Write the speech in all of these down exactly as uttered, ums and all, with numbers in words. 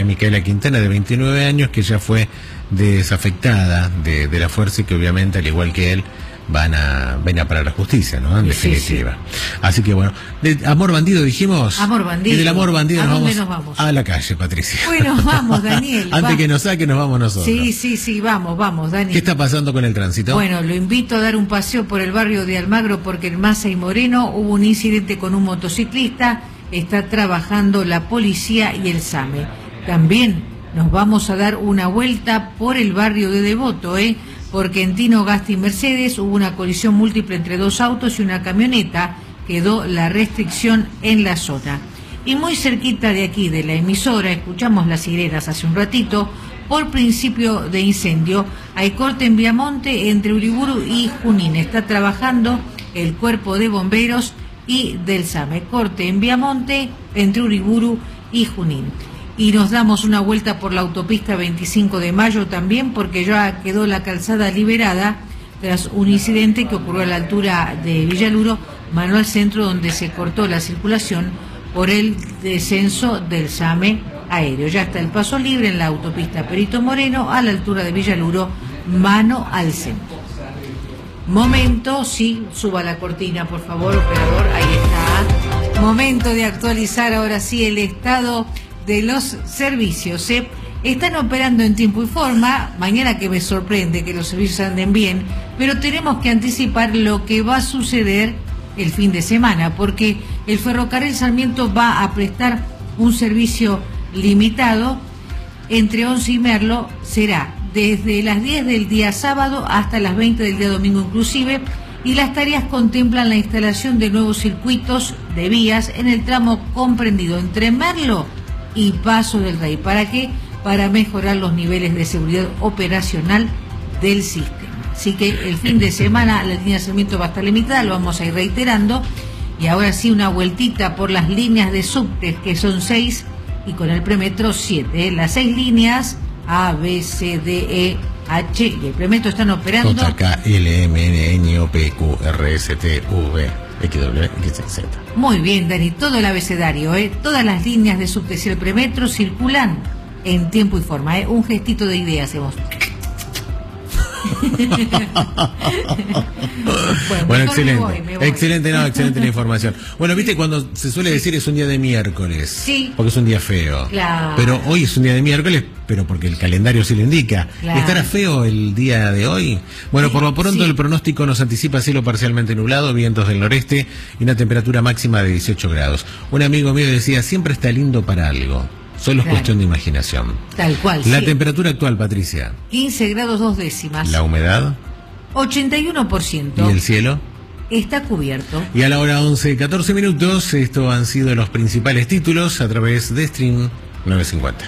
Micaela Quintana, de veintinueve años, que ya fue desafectada de, de la fuerza y que obviamente, al igual que él, van a ven a parar la justicia, ¿no? En definitiva. Sí, sí. Así que bueno, de amor bandido dijimos. Amor bandido. Y del amor bandido ¿A nos dónde vamos, nos vamos? A la calle, Patricia. Bueno, vamos, Daniel. Antes va. que nos saque, nos vamos nosotros. Sí, sí, sí, vamos, vamos, Daniel. ¿Qué está pasando con el tránsito? Bueno, lo invito a dar un paseo por el barrio de Almagro, porque en Maza y Moreno hubo un incidente con un motociclista. Está trabajando la policía y el SAME. También nos vamos a dar una vuelta por el barrio de Devoto, ¿eh? Porque en Tino Gasti y Mercedes hubo una colisión múltiple entre dos autos y una camioneta. Quedó la restricción en la zona. Y muy cerquita de aquí, de la emisora, escuchamos las sirenas hace un ratito. Por principio de incendio, hay corte en Viamonte entre Uriburu y Junín. Está trabajando el cuerpo de bomberos y del SAME. Corte en Viamonte entre Uriburu y Junín. Y nos damos una vuelta por la autopista veinticinco de mayo también, porque ya quedó la calzada liberada tras un incidente que ocurrió a la altura de Villaluro, mano al centro, donde se cortó la circulación por el descenso del SAME aéreo. Ya está el paso libre en la autopista Perito Moreno, a la altura de Villaluro, mano al centro. Momento, sí, suba la cortina, por favor, operador, ahí está. Momento de actualizar ahora sí el estado de los servicios. ¿eh? Están operando en tiempo y forma. Mañana, que me sorprende que los servicios anden bien, pero tenemos que anticipar lo que va a suceder el fin de semana, porque el ferrocarril Sarmiento va a prestar un servicio limitado entre Once y Merlo. Será desde las diez del día sábado hasta las veinte del día domingo inclusive, y las tareas contemplan la instalación de nuevos circuitos de vías en el tramo comprendido entre Merlo y Paso del Rey. ¿Para qué? Para mejorar los niveles de seguridad operacional del sistema. Así que el fin de semana la línea de Sarmiento va a estar limitada, lo vamos a ir reiterando. Y ahora sí, una vueltita por las líneas de subtes, que son seis, y con el premetro siete. ¿eh? Las seis líneas A, B, C, D, E, H y el premetro están operando. J, K, L, M, N, N, O, P, Q, R, S, T, V, X, W, X, Z. Muy bien, Dani, todo el abecedario, ¿eh? Todas las líneas de subte y el premetro circulan en tiempo y forma, ¿eh? Un gestito de idea hacemos. bueno, bueno excelente, me voy, me voy. excelente, no, excelente la información. Bueno, viste cuando se suele decir es un día de miércoles, sí, porque es un día feo. Claro. Pero hoy es un día de miércoles, pero porque el calendario sí lo indica. Claro. ¿Estará feo el día de hoy? Bueno, sí, por lo pronto sí. El pronóstico nos anticipa cielo parcialmente nublado, vientos del noreste y una temperatura máxima de dieciocho grados. Un amigo mío decía, siempre está lindo para algo. Solo es claro. Cuestión de imaginación. Tal cual. La sí. temperatura actual, Patricia. quince grados dos décimas. La humedad. ochenta y uno por ciento. ¿Y el cielo? Está cubierto. Y a la hora once, catorce minutos, estos han sido los principales títulos a través de Stream novecientos cincuenta.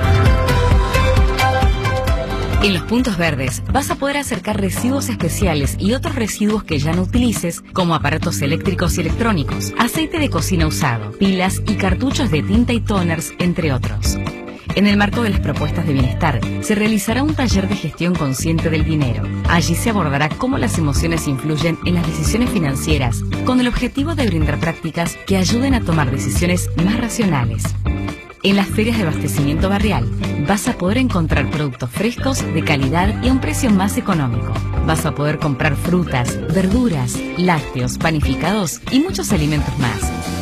En los puntos verdes vas a poder acercar residuos especiales y otros residuos que ya no utilices, como aparatos eléctricos y electrónicos, aceite de cocina usado, pilas y cartuchos de tinta y toners, entre otros. En el marco de las propuestas de bienestar, se realizará un taller de gestión consciente del dinero. Allí se abordará cómo las emociones influyen en las decisiones financieras, con el objetivo de brindar prácticas que ayuden a tomar decisiones más racionales. En las ferias de abastecimiento barrial vas a poder encontrar productos frescos, de calidad y a un precio más económico. Vas a poder comprar frutas, verduras, lácteos, panificados y muchos alimentos más.